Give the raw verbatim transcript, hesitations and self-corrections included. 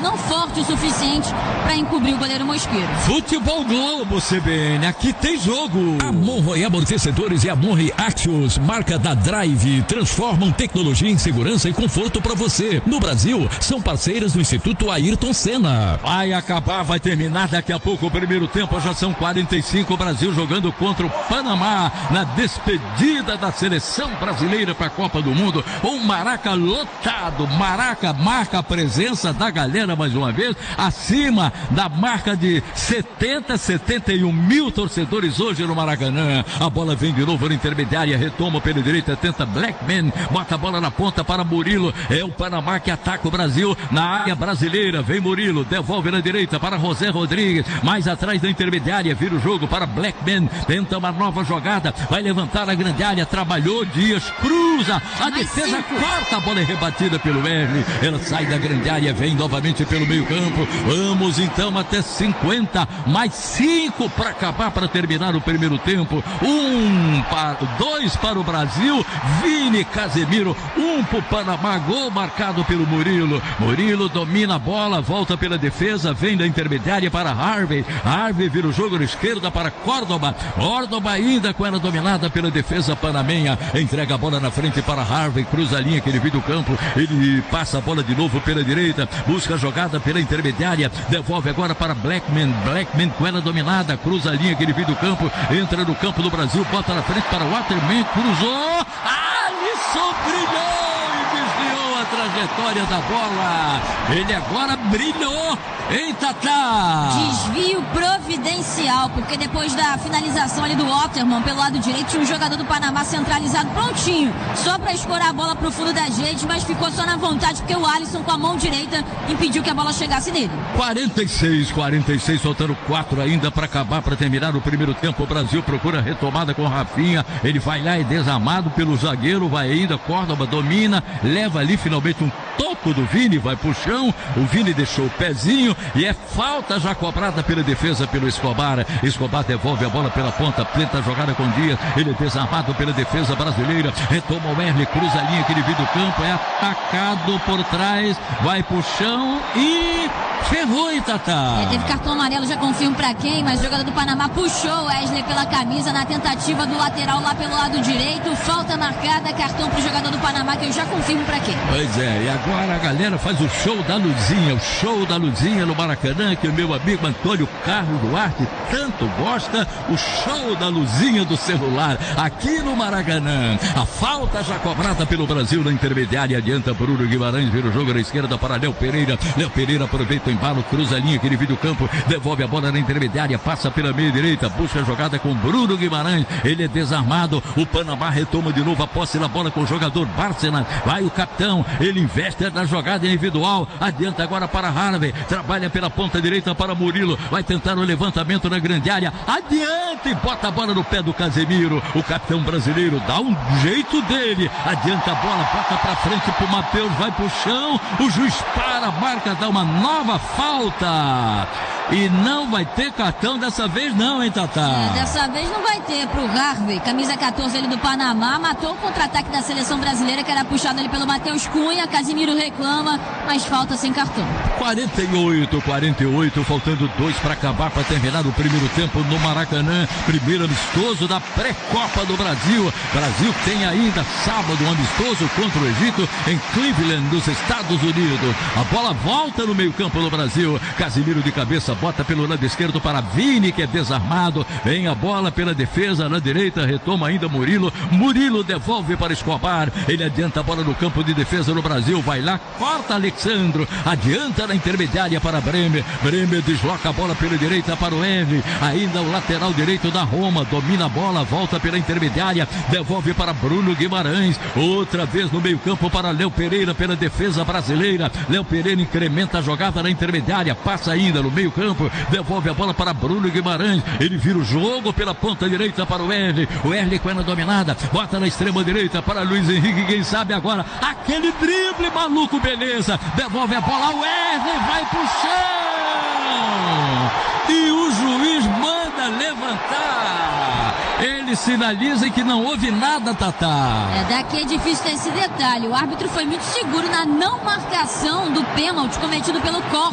não forte o suficiente para encobrir o goleiro Mosqueiro. Futebol Globo, C B N, aqui tem jogo. A Monroe Amortecedores e a Monroe Axios, marca da Drive, transformam tecnologia em segurança e conforto para você. No Brasil, são parceiras do Instituto Ayrton Senna. Vai acabar, vai terminar daqui a pouco o primeiro tempo, já são quarenta e cinco, o Brasil jogando contra o Panamá na despedida da seleção brasileira para a Copa do Mundo. Um Maraca lotado, Maraca marca a presença da galera mais uma vez, acima da marca de setenta, setenta e um mil torcedores hoje no Maracanã. A bola vem de novo na intermediária, retoma pela direita, tenta Blackman, bota a bola na ponta para Murilo, é o Panamá que ataca o Brasil na área brasileira, vem Murilo, devolve na direita para José Rodrigues, mais atrás da intermediária, vira o jogo para Blackman, tenta uma nova jogada, vai levantar a grande área, trabalhou Dias, cruza, a defesa corta, a bola é rebatida pelo Erle, ela sai da grande área, vem novamente pelo meio campo, vamos então até cinquenta, mais cinco para acabar, para terminar o primeiro tempo, um para, dois para o Brasil, Vini, Casemiro, um para o Panamá, gol marcado pelo Murilo, Murilo domina a bola, volta pela defesa, vem da intermediária para Harvey, Harvey vira o jogo na esquerda para Córdoba, Córdoba ainda com ela dominada pela defesa panamenha, entrega a bola na frente para Harvey, cruza a linha que ele viu do campo, ele passa a bola de novo pela direita, busca a jogada pela intermediária, devolve agora para Blackman, Blackman com ela dominada, cruza a linha que ele viu do campo, entra no campo do Brasil, bota na frente para Waterman, cruzou, Alisson brilhou e desviou a trajetória da bola, ele agora brilhou, hein, Tatá? Desvio providencial, porque depois da finalização ali do Waterman pelo lado direito, tinha um jogador do Panamá centralizado prontinho, só para escorar a bola pro fundo da gente, mas ficou só na vontade, porque o Alisson com a mão direita impediu que a bola chegasse nele. quarenta e seis, quarenta e seis, faltando quatro ainda para acabar, para terminar o primeiro tempo. O Brasil procura retomada com Rafinha, ele vai lá e desarmado pelo zagueiro, vai ainda, Córdoba domina, leva ali finalmente um toco do Vini, vai pro chão, o Vini deixou o pezinho e é falta já cobrada pela defesa pelo Escobar, Escobar devolve a bola pela ponta, tenta a jogada com Dias, ele é desarmado pela defesa brasileira, retoma o Erle, cruza a linha que ele viu do campo, é atacado por trás, vai pro chão e ferrou, hein, Tatá? É, teve cartão amarelo, já confirmo pra quem, mas o jogador do Panamá puxou o Wesley pela camisa na tentativa do lateral lá pelo lado direito, falta marcada, cartão pro jogador do Panamá que eu já confirmo pra quem. Pois é, e agora a galera faz o show da luzinha, o show da luzinha no Maracanã, que o meu amigo Antônio Carlos Duarte tanto gosta, o show da luzinha do celular, aqui no Maracanã. A falta já cobrada pelo Brasil na intermediária, adianta Bruno Guimarães, vira o jogo na esquerda para Léo Pereira, Léo Pereira aproveita o embalo, cruza a linha que ele viu do campo, devolve a bola na intermediária, passa pela meia direita, busca a jogada com Bruno Guimarães, ele é desarmado, o Panamá retoma de novo a posse da bola com o jogador Bárcenas, vai o capitão, ele investe na jogada individual, adianta agora para Harvey, trabalha pela ponta direita para Murilo, vai tentar o levantamento na grande área, adianta e bota a bola no pé do Casemiro, o capitão brasileiro dá um jeito dele, adianta a bola, bota pra frente pro Matheus, vai pro chão, o juiz para, marca, dá uma nova falta. E não vai ter cartão dessa vez não, hein, Tatá? É, dessa vez não vai ter pro Harvey, camisa quatorze ali do Panamá, matou o contra-ataque da seleção brasileira, que era puxado ali pelo Matheus Cunha, Casemiro reclama, mas falta sem cartão. quarenta e oito, quarenta e oito, faltando dois para acabar, para terminar o primeiro tempo no Maracanã, primeiro amistoso da pré-Copa do Brasil. Brasil tem ainda sábado um amistoso contra o Egito em Cleveland, nos Estados Unidos. A bola volta no meio campo do Brasil, Casemiro de cabeça, bota pelo lado esquerdo para Vini, que é desarmado, vem a bola pela defesa, na direita, retoma ainda Murilo, Murilo devolve para Escobar, ele adianta a bola no campo de defesa no Brasil, vai lá, corta Alexandro, adianta na intermediária para Bremer, Bremer desloca a bola pela direita para o Henry, ainda o lateral direito da Roma, domina a bola, volta pela intermediária, devolve para Bruno Guimarães, outra vez no meio campo para Léo Pereira pela defesa brasileira, Léo Pereira incrementa a jogada na intermediária, passa ainda no meio campo, devolve a bola para Bruno Guimarães, ele vira o jogo pela ponta direita para o Erle, o Erle com ela dominada, bota na extrema direita para Luiz Henrique, quem sabe agora, aquele drible maluco, beleza, devolve a bola, o Erle vai pro chão, e o juiz manda levantar, ele sinaliza que não houve nada, Tatá. É, daqui é difícil ter esse detalhe, o árbitro foi muito seguro na não marcação do pênalti cometido pelo Cor